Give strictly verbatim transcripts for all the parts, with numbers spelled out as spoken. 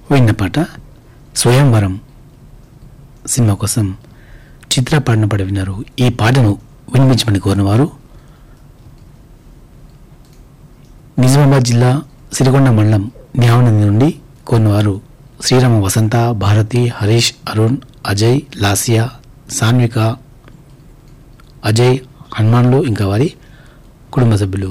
విన్న పాట స్వయంవరం సినిమా కోసం చిత్ర పాడిన పాట విన్నారు. ఈ పాటను వినిపించమని కోరినవారు నిజామాబాద్ జిల్లా సిరికొండ మండలం న్యావనంది నుండి కోరినవారు శ్రీరామ వసంత, భారతి, హరీష్, అరుణ్, అజయ్, లాసియా, సాన్విక, అజయ్, హనుమాన్లు ఇంకా వారి కుటుంబ సభ్యులు.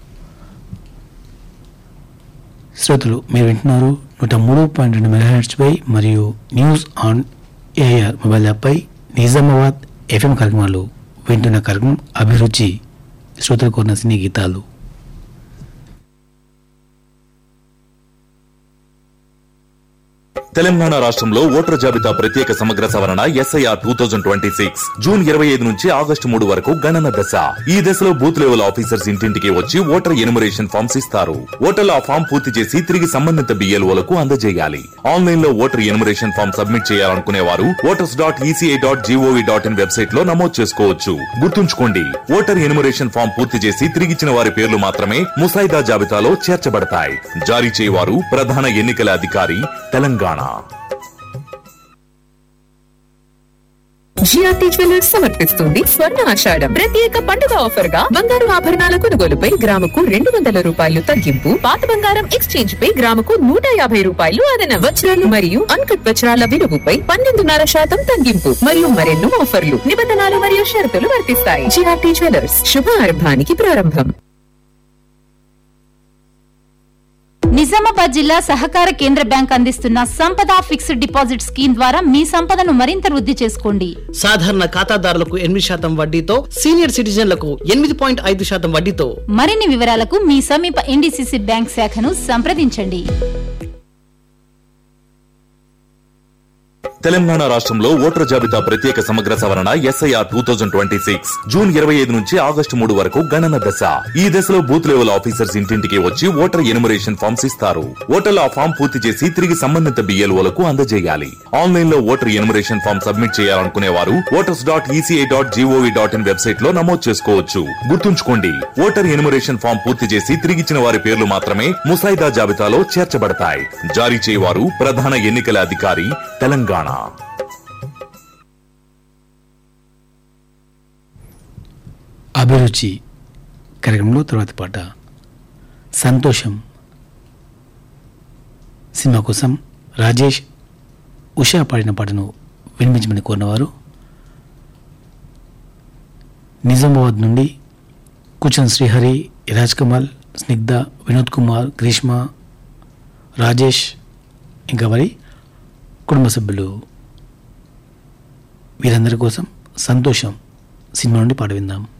శ్రోతలు మీరు వింటున్నారు నూట మూడు పాయింట్ రెండు మెగాహెర్ట్జ్ పై మరియు news on AR mobile యాప్పై Nizamabad FM కార్యక్రమాలు వింటున్న కార్యక్రమం అభిరుచి. శ్రోతలు కోరిన సినీ గీతాలు. తెలంగాణ రాష్ట్రంలో ఓటర్ జాబితా ప్రత్యేక సమగ్ర సవరణ SIR two thousand twenty six June ఇరవై ఐదు నుంచి ఆగస్టు మూడు వరకు గణన దశ. ఈ దశలో బూత్ లెవెల్ ఆఫీసర్స్ ఇంటింటికి వచ్చి ఓటర్ ఎన్యుమరేషన్ ఫామ్స్ ఇస్తారు. ఓటర్లు ఆ ఫామ్ పూర్తి చేసి తిరిగి సంబంధిత బిఎల్ఓలకు అందజేయాలి. ఆన్లైన్ లో ఓటర్ ఎన్యుమరేషన్ ఫామ్ సబ్మిట్ చేయాలనుకునే వారు voters dot ECI dot GOV dot in website లో నమోదు చేసుకోవచ్చు. గుర్తుంచుకోండి, ఓటర్ ఎన్యుమరేషన్ ఫామ్ పూర్తి చేసి తిరిగిచ్చిన వారి పేర్లు మాత్రమే ముసాయిదా జాబితాలో చేర్చబడతాయి. జారీ చేయవారు ప్రధాన ఎన్నికల అధికారి తెలంగాణ. జిఆర్టీ జ్యువెలర్స్ సమర్పిస్తుంది స్వర్ణ ఆషాఢం ప్రత్యేక పండుగ ఆఫర్ గా బంగారు ఆభరణాల కొనుగోలుపై గ్రాముకు రెండు వందల రూపాయలు తగ్గింపు, పాత బంగారం ఎక్స్చేంజ్ పై గ్రాముకు నూట యాభై రూపాయలు అదనం, వజ్రాలు మరియు అన్కట్ వజ్రాల విలువపై పన్నెండున్నర శాతం తగ్గింపు మరియు మరెన్నో ఆఫర్లు, నిబంధనలు మరియు షరతులు వర్తిస్తాయి. జిఆర్టీ జ్యువెలర్స్ శుభారంభానికి ప్రారంభం. నిజామాబాద్ జిల్లా సహకార కేంద్ర బ్యాంక్ అందిస్తున్న సంపద ఫిక్స్డ్ డిపాజిట్ స్కీమ్ ద్వారా మీ సంపదను మరింత వృద్ధి చేసుకోండి. సాధారణ ఖాతాదారులకు ఎనిమిది శాతం వడ్డీతో, సీనియర్ సిటిజన్లకు ఎనిమిది పాయింట్ ఐదు శాతం వడ్డీతో. మరిన్ని వివరాలకు మీ సమీప ఎన్డీసీసీ బ్యాంక్ శాఖను సంప్రదించండి. తెలంగాణ రాష్ట్రంలో ఓటర్ జాబితా ప్రత్యేక సమగ్ర సవరణ SIR two thousand twenty six June ఇరవై ఐదు నుంచి ఆగస్టు మూడు వరకు గణన దశ. ఈ దశలో బూత్ లెవెల్ ఆఫీసర్స్ ఇంటింటికి వచ్చి ఓటర్ ఎన్యుమరేషన్ ఫామ్స్ ఇస్తారు. ఓటర్లు ఆ ఫామ్ పూర్తి చేసి తిరిగి సంబంధిత బిఎల్ఓలకు అందజేయాలి. ఆన్లైన్ లో ఓటర్ ఎన్యుమరేషన్ ఫామ్ సబ్మిట్ చేయాలనుకునే వారు voters dot ECI dot GOV dot in website లో నమోదు చేసుకోవచ్చు. గుర్తుంచుకోండి, ఓటర్ ఎన్యుమరేషన్ ఫామ్ పూర్తి చేసి తిరిగిచ్చిన వారి పేర్లు మాత్రమే ముసాయిదా జాబితాలో చేర్చబడతాయి. జారీ చేయవారు ప్రధాన ఎన్నికల అధికారి తెలంగాణ. అభిరుచి కార్యక్రమంలో తర్వాత పాట సంతోషం సినిమా కోసం రాజేష్, ఉషా పాడిన పాటను వినిపించమని కోరినవారు నిజామాబాద్ నుండి కుచన్ శ్రీహరి, రాజ్ కమల్, స్నిగ్ధ, వినోద్ కుమార్, గ్రీష్మ, రాజేష్ ఇంకా వారి కుటుంబ సభ్యులు. వీరందరి కోసం సంతోషం సినిమా నుండి పాట విందాం.